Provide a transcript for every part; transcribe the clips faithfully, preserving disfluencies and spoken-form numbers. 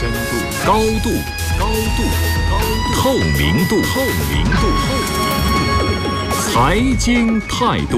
深度、高度、高度、高度、透明度、透明度、透明度、财经态度。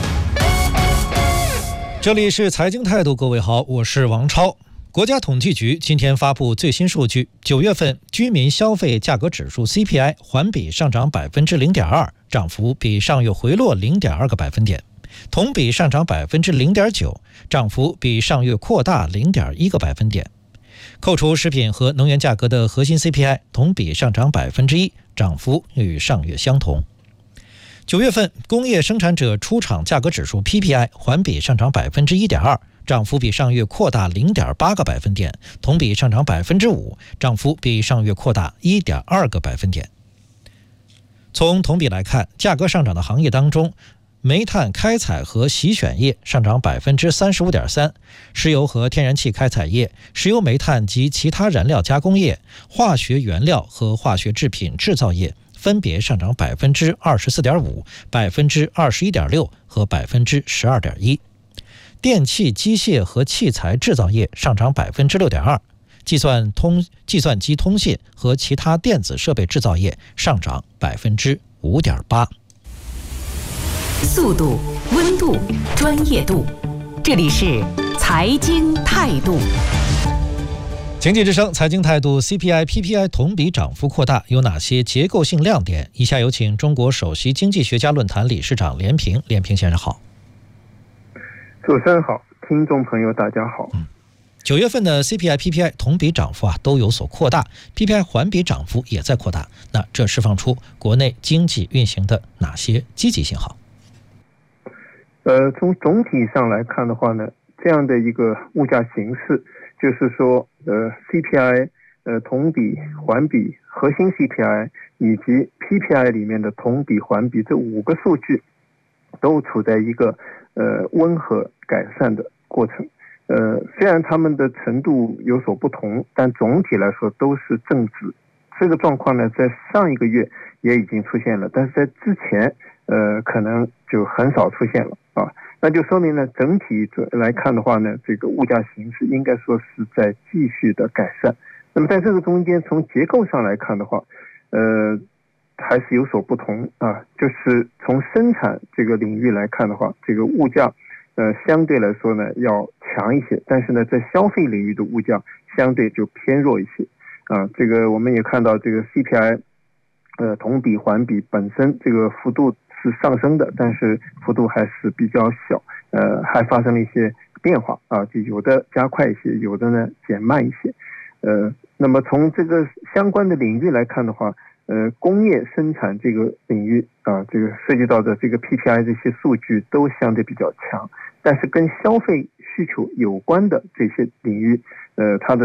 这里是财经态度，各位好，我是王超。国家统计局今天发布最新数据，九月份居民消费价格指数 C P I 环比上涨百分之零点二，涨幅比上月回落零点二个百分点，同比上涨百分之零点九，涨幅比上月扩大零点一个百分点。扣除食品和能源价格的核心 C P I 同比上涨百分之一，涨幅与上月相同。九月份工业生产者出厂价格指数 P P I 环比上涨百分之一点二，涨幅比上月扩大零点八个百分点，同比上涨百分之五，涨幅比上月扩大一点二个百分点。从同比来看，价格上涨的行业当中，煤炭开采和洗选业上涨百分之三十五点三，石油和天然气开采业、石油煤炭及其他燃料加工业、化学原料和化学制品制造业分别上涨百分之二十四点五、百分之二十一点六和百分之十二点一。电气、机械和器材制造业上涨百分之六点二，计算通计算机通信和其他电子设备制造业上涨百分之五点八。 速度、温度、专业度，这里是财经态度。 经济之声财经态度 C P I P P I 同比涨幅扩大，有哪些结构性亮点？以下有请中国首席经济学家论坛理事长连平。连平先生好。 主持人好，听众朋友大家好。 嗯九月份的 C P I P P I 同比涨幅啊都有所扩大， P P I 环比涨幅也在扩大，那这释放出国内经济运行的哪些积极信号？ 呃，从总体上来看的话呢，这样的一个物价形势，就是说，呃 ，C P I 呃同比、环比、核心 C P I 以及 P P I 里面的同比、环比这五个数据，都处在一个呃温和改善的过程。呃，虽然他们的程度有所不同，但总体来说都是正值。这个状况呢，在上一个月也已经出现了，但是在之前，呃，可能就很少出现了啊。那就说明呢，整体来看的话呢，这个物价形势应该说是在继续的改善。那么在这个中间，从结构上来看的话，呃，还是有所不同啊。就是从生产这个领域来看的话，这个物价，呃，相对来说呢要强一些，但是呢，在消费领域的物价相对就偏弱一些啊。这个我们也看到，这个 C P I， 呃，同比环比本身这个幅度是上升的，但是幅度还是比较小，呃，还发生了一些变化啊，就有的加快一些，有的呢减慢一些。呃，那么从这个相关的领域来看的话，呃，工业生产这个领域啊，这个涉及到的这个 P P I 这些数据都相对比较强，但是跟消费需求有关的这些领域，呃，它的